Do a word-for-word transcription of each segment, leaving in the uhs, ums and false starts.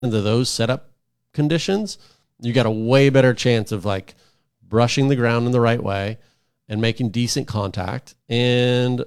into those setup conditions, you got a way better chance of like brushing the ground in the right way and making decent contact. And,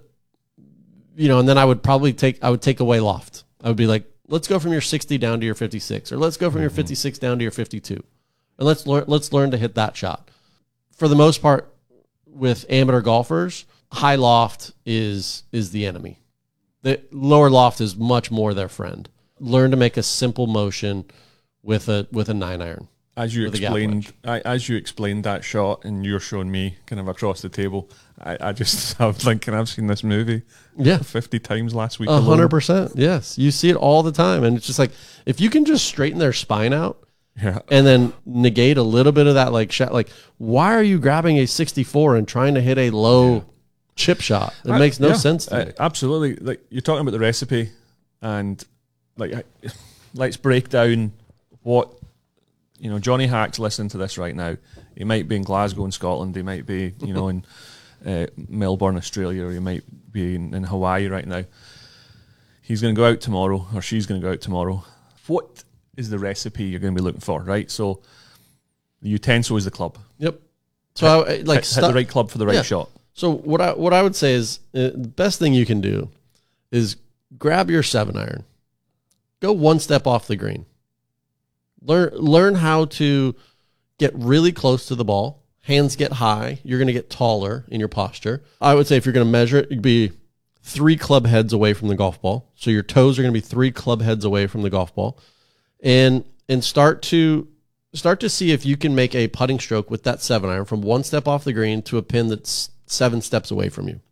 you know, and then I would probably take, I would take away loft. I would be like, let's go from your sixty down to your fifty-six, or let's go from mm-hmm. your fifty-six down to your fifty-two. And let's learn, let's learn to hit that shot. For the most part, with amateur golfers, high loft is, is the enemy. The lower loft is much more their friend. Learn to make a simple motion with a, with a nine iron. As you explained, I, as you explained that shot, and you're showing me kind of across the table, I, I just I'm thinking I've seen this movie, yeah, fifty times last week. A hundred percent, yes, you see it all the time, and it's just like if you can just straighten their spine out, yeah, and then negate a little bit of that like shot. Like, why are you grabbing a sixty-four and trying to hit a low yeah. chip shot? It I, makes no yeah, sense to I, me. Absolutely, like you're talking about the recipe, and like let's break down what. You know, Johnny Hack's listening to this right now. He might be in Glasgow in Scotland. He might be, you know, in uh, Melbourne, Australia, or he might be in, in Hawaii right now. He's going to go out tomorrow, or she's going to go out tomorrow. What is the recipe you're going to be looking for, right? So the utensil is the club. Yep. So hit, I, like hit, hit the right club for the right yeah. shot. So what I what I would say is uh, the best thing you can do is grab your seven iron, go one step off the green. Learn learn how to get really close to the ball. Hands get high. You're going to get taller in your posture. I would say if you're going to measure it, you'd be three club heads away from the golf ball. So your toes are going to be three club heads away from the golf ball, and and start to start to see if you can make a putting stroke with that seven iron from one step off the green to a pin that's seven steps away from you.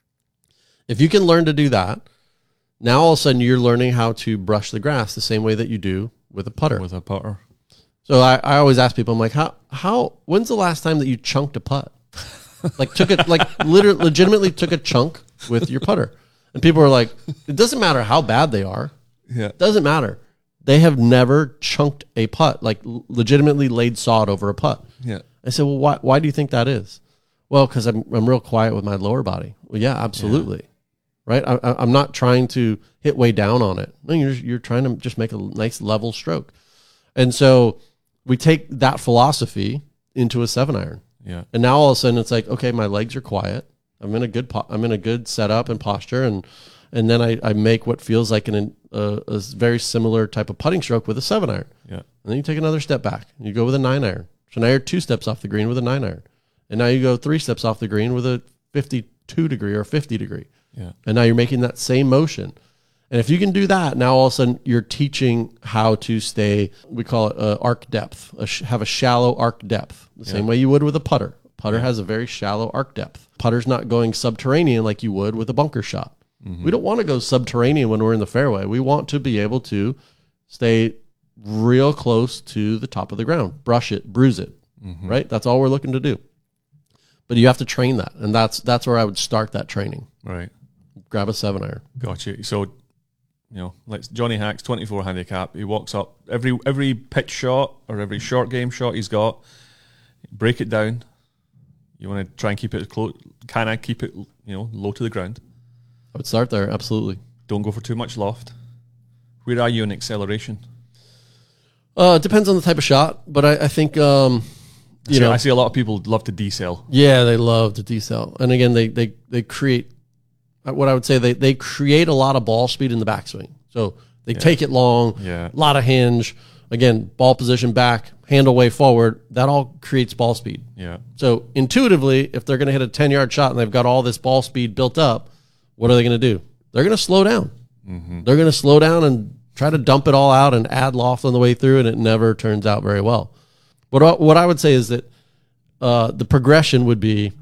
If you can learn to do that, now all of a sudden you're learning how to brush the grass the same way that you do with a putter. With a putter. So I, I always ask people, I'm like, how, how, when's the last time that you chunked a putt? Like took it, like literally, legitimately took a chunk with your putter. And people are like, it doesn't matter how bad they are. Yeah. It doesn't matter. They have never chunked a putt, like legitimately laid sod over a putt. Yeah. I said, well, why, why do you think that is? Well, because I'm, I'm real quiet with my lower body. Well, yeah, absolutely. Yeah. Right? I, I'm not trying to hit way down on it. No, you're you're trying to just make a nice level stroke. And so we take that philosophy into a seven iron. Yeah. And now all of a sudden it's like, okay, my legs are quiet. I'm in a good po- I'm in a good setup and posture, and and then I, I make what feels like an uh, a very similar type of putting stroke with a seven iron. Yeah. And then you take another step back. You go with a nine iron. So now you're two steps off the green with a nine iron. And now you go three steps off the green with a fifty-two degree or fifty degree. Yeah. And now you're making that same motion. And if you can do that, now all of a sudden you're teaching how to stay, we call it uh, arc depth, a sh- have a shallow arc depth, the yeah. same way you would with a putter. Putter yeah. has a very shallow arc depth. Putter's not going subterranean like you would with a bunker shot. Mm-hmm. We don't want to go subterranean when we're in the fairway. We want to be able to stay real close to the top of the ground, brush it, bruise it, mm-hmm. right? That's all we're looking to do. But you have to train that, and that's that's where I would start that training. Right. Grab a seven iron. Gotcha. So, you know, like Johnny Hack's twenty-four handicap. He walks up every every pitch shot or every short game shot he's got. Break it down. You want to try and keep it as close. Can I keep it, you know, low to the ground? I would start there. Absolutely. Don't go for too much loft. Where are you in acceleration? Uh, it depends on the type of shot, but I, I think um, you I see, know I see a lot of people love to decel. Yeah, they love to decel, and again, they they they create. What I would say, they they create a lot of ball speed in the backswing. So they yeah. take it long, yeah. a lot of hinge. Again, ball position back, handle way forward. That all creates ball speed. Yeah. So intuitively, if they're going to hit a ten-yard shot and they've got all this ball speed built up, what are they going to do? They're going to slow down. Mm-hmm. They're going to slow down and try to dump it all out and add loft on the way through, and it never turns out very well. What what I would say is that uh, the progression would be,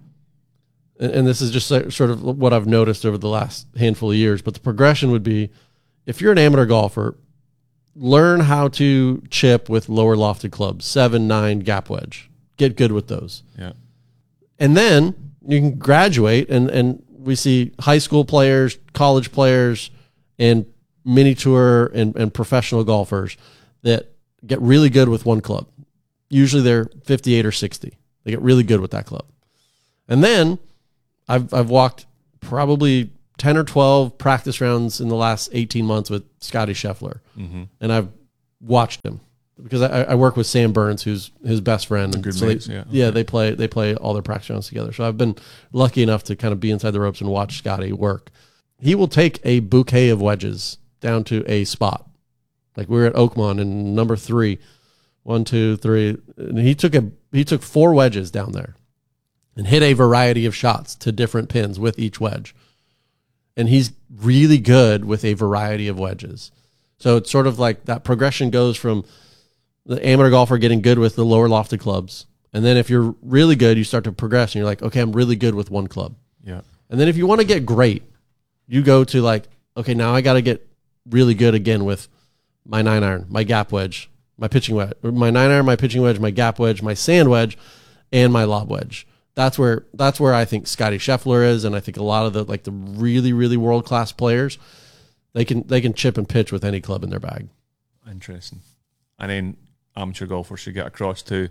and this is just sort of what I've noticed over the last handful of years, but the progression would be, if you're an amateur golfer, learn how to chip with lower lofted clubs, seven, nine, gap wedge. Get good with those. Yeah. And then you can graduate, and, and we see high school players, college players, and mini tour and, and professional golfers that get really good with one club. Usually they're fifty-eight or sixty. They get really good with that club. And then I've I've walked probably ten or twelve practice rounds in the last eighteen months with Scotty Scheffler. Mm-hmm. And I've watched him because I, I work with Sam Burns, who's his best friend. And good so mates, they, yeah. yeah, they play they play all their practice rounds together. So I've been lucky enough to kind of be inside the ropes and watch Scotty work. He will take a bouquet of wedges down to a spot. Like we were at Oakmont in number three, one, two, three, and he took a he took four wedges down there and hit a variety of shots to different pins with each wedge. And he's really good with a variety of wedges. So it's sort of like that progression goes from the amateur golfer getting good with the lower lofted clubs. And then if you're really good, you start to progress and you're like, okay, I'm really good with one club. Yeah. And then if you want to get great, you go to like, okay, now I got to get really good again with my nine iron, my gap wedge, my pitching wedge, my nine iron, my pitching wedge, my gap wedge, my sand wedge, and my lob wedge. That's where that's where I think Scotty Scheffler is, and I think a lot of the like the really really world class players, they can they can chip and pitch with any club in their bag. Interesting. And then amateur golfers should get across to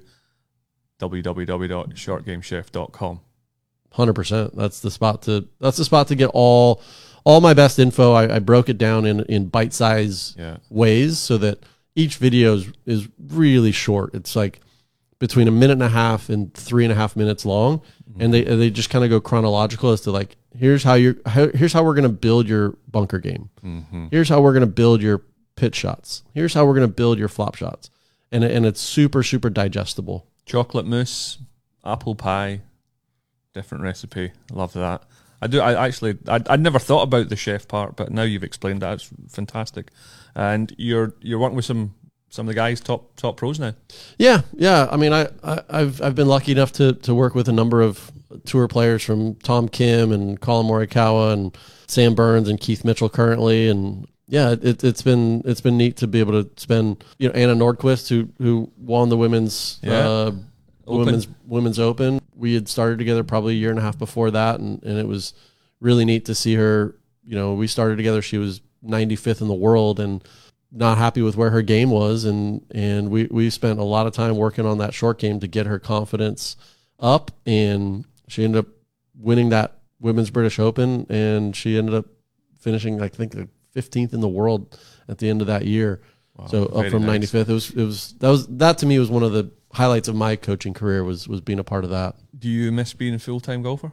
w w w dot short game chef dot com. one hundred percent. That's the spot to that's the spot to get all all my best info. I, I broke it down in in bite size Yeah. ways so that each video is, is really short. It's like between a minute and a half and three and a half minutes long, mm-hmm. and they they just kind of go chronological as to like here's how you're how, here's how we're going to build your bunker game. Mm-hmm. Here's how we're going to build your pitch shots. Here's how we're going to build your flop shots, and and it's super super digestible. Chocolate mousse, apple pie, different recipe. I love that. I do. I actually, I I never thought about the chef part, but now you've explained that. It's fantastic. And you're you're working with some some of the guys, top top pros now. Yeah, yeah. I mean, I, I I've I've been lucky enough to to work with a number of tour players, from Tom Kim and Colin Morikawa and Sam Burns and Keith Mitchell currently, and yeah, it, it's been it's been neat to be able to spend, you know, Anna Nordquist, who who won the women's Yeah. uh, Open. women's women's open. We had started together probably a year and a half before that, and, and it was really neat to see her. You know, we started together. She was ninety-fifth in the world and not happy with where her game was, and and we we spent a lot of time working on that short game to get her confidence up, and she ended up winning that women's British Open, and she ended up finishing, I think, like fifteenth in the world at the end of that year. Wow, so up very from nice. ninety-fifth. It was it was that was that to me was one of the highlights of my coaching career, was was being a part of that. Do you miss being a full time golfer?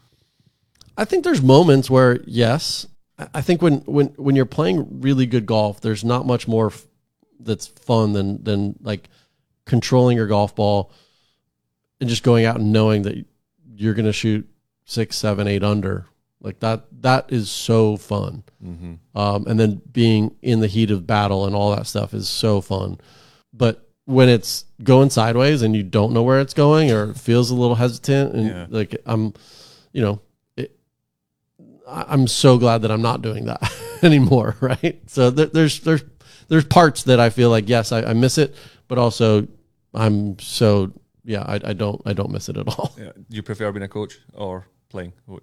I think there's moments where yes. I I think when when when you're playing really good golf, there's not much more f- that's fun than than like controlling your golf ball and just going out and knowing that you're going to shoot six, seven, eight under. Like that, that is so fun. Mm-hmm. Um, and then being in the heat of battle and all that stuff is so fun. But when it's going sideways and you don't know where it's going, or it feels a little hesitant, and Yeah. like I'm, you know, it, I- I'm so glad that I'm not doing that anymore. Right. So there, there's, there's, there's parts that I feel like, yes, I, I miss it, but also I'm so, yeah, I, I don't, I don't miss it at all. Yeah. Do you prefer being a coach or playing? What-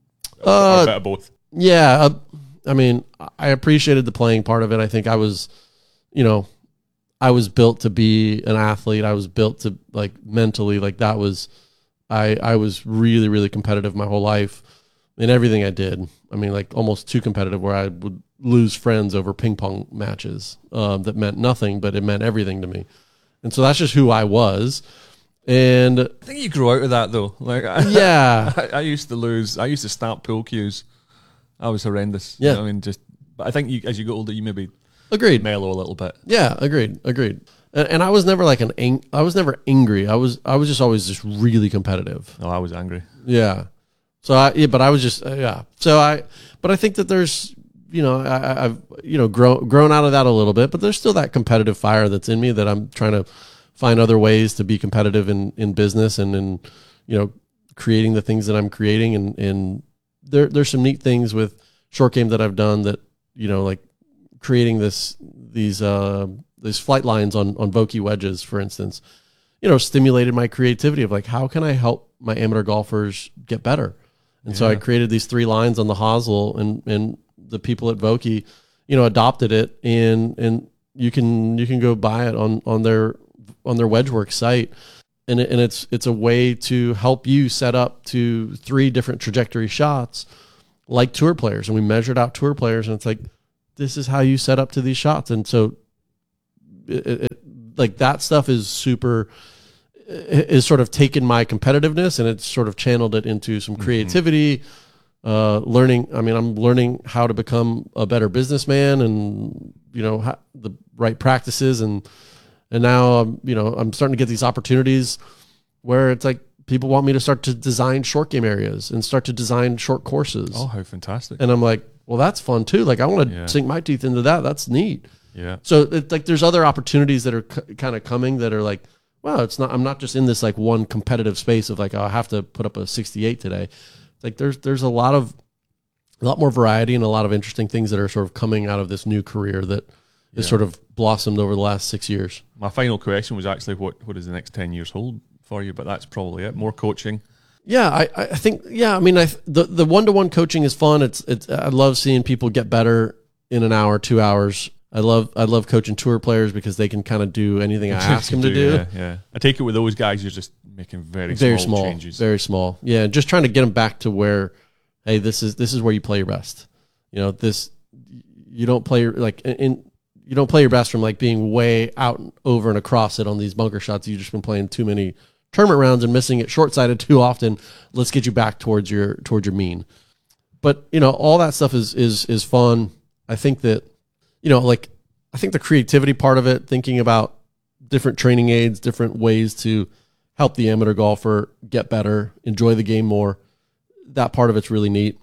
Uh, or a bit of both. Yeah, uh, I mean, I appreciated the playing part of it. I think I was, you know, I was built to be an athlete. I was built to, like, mentally, like that was, I I was really, really competitive my whole life in everything I did. I mean, like almost too competitive, where I would lose friends over ping pong matches um, that meant nothing, but it meant everything to me. And so that's just who I was. And I think you grew out of that though. Like, I, yeah, I, I used to lose. I used to stamp pool cues. I was horrendous. Yeah. You know what I mean, just. But I think you, as you get older, you maybe agreed. mellow a little bit. Yeah, agreed, agreed. And, and I was never like an ang- I was never angry. I was I was just always just really competitive. Oh, I was angry. Yeah. So I yeah, but I was just uh, yeah. So I but I think that there's, you know, I, I've you know grown grown out of that a little bit, but there's still that competitive fire that's in me that I'm trying to find other ways to be competitive in, in business and in, you know, creating the things that I'm creating. And, and there, there's some neat things with short game that I've done that, you know, like creating this, these, uh, these flight lines on, on Vokey wedges, for instance, you know, stimulated my creativity of like, how can I help my amateur golfers get better? And so I Yeah. created these three lines on the hosel, and, and the people at Vokey, you know, adopted it, and, and you can, you can go buy it on, on their, on their Wedgeworks site, and it, and it's it's a way to help you set up to three different trajectory shots like tour players. And we measured out tour players, and it's like, this is how you set up to these shots. And so it, it, like that stuff is super, is sort of taken my competitiveness and it's sort of channeled it into some creativity, mm-hmm. uh, learning. I mean, I'm learning how to become a better businessman and, you know, how, the right practices. And, and now, um, you know, I'm starting to get these opportunities where it's like, people want me to start to design short game areas and start to design short courses. Oh, how fantastic. And I'm like, well, that's fun too. Like I want to Yeah. sink my teeth into that. That's neat. Yeah. So it's like, there's other opportunities that are c- kind of coming that are like, wow, it's not, I'm not just in this like one competitive space of like, oh, I have to put up a sixty-eight today. It's like, there's, there's a lot of, a lot more variety and a lot of interesting things that are sort of coming out of this new career that Yeah. is sort of blossomed over the last six years. My final question was actually what, what does the next ten years hold for you? But that's probably it. More coaching. Yeah, I, I think, yeah, I mean, I, the, the one-to-one coaching is fun. It's, it's, I love seeing people get better in an hour, two hours. I love, I love coaching tour players because they can kind of do anything I ask them to do. Yeah, yeah. I take it with those guys, you're just making very, Very small, small, changes. very small. Yeah. Just trying to get them back to where, hey, this is, this is where you play your best. You know, this, you don't play your, like in, in you don't play your best from like being way out and over and across it on these bunker shots. You've just been playing too many tournament rounds and missing it short-sighted too often. Let's get you back towards your towards your mean. But you know, all that stuff is is is fun. I think that, you know, like I think the creativity part of it, thinking about different training aids, different ways to help the amateur golfer get better, enjoy the game more. That part of it's really neat.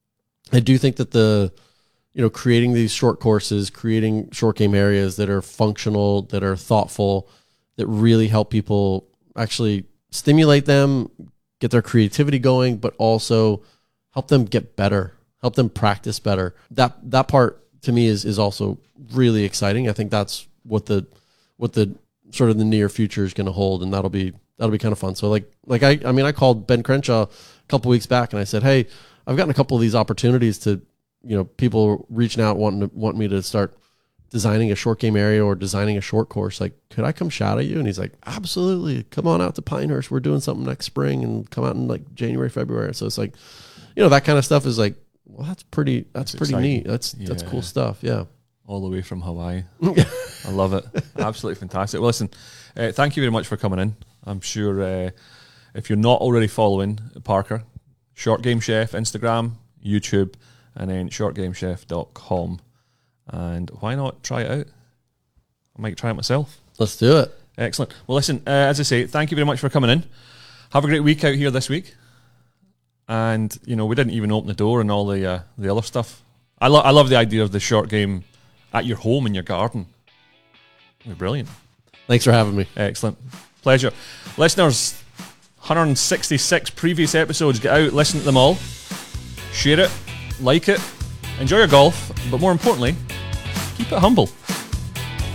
I do think that the, you know, creating these short courses, creating short game areas that are functional, that are thoughtful, that really help people actually stimulate them, get their creativity going, but also help them get better, help them practice better. That that part to me is is also really exciting. I think that's what the what the sort of the near future is going to hold, and that'll be that'll be kind of fun. So like like I I mean I called Ben Crenshaw a couple weeks back and I said, hey, I've gotten a couple of these opportunities to, you know, people reaching out wanting to want me to start designing a short game area or designing a short course. Like, could I come shadow you? And he's like, absolutely. Come on out to Pinehurst. We're doing something next spring and come out in like January, February. So it's like, you know, that kind of stuff is like, well, that's pretty, that's, that's pretty exciting. Neat. That's, yeah. that's cool stuff. Yeah. All the way from Hawaii. I love it. Absolutely fantastic. Well, listen, uh, thank you very much for coming in. I'm sure uh, if you're not already following Parker, Short Game Chef, Instagram, YouTube, and then short game chef dot com. And why not try it out? I might try it myself. Let's do it. Excellent. Well, listen, uh, as I say, thank you very much for coming in. Have a great week out here this week. And, you know, we didn't even open the door and all the uh, the other stuff. I, lo- I love the idea of the short game at your home in your garden. You're brilliant. Thanks for having me. Excellent. Pleasure. Listeners, one hundred sixty-six previous episodes. Get out, listen to them all. Share it, like it, enjoy your golf, but more importantly, keep it humble.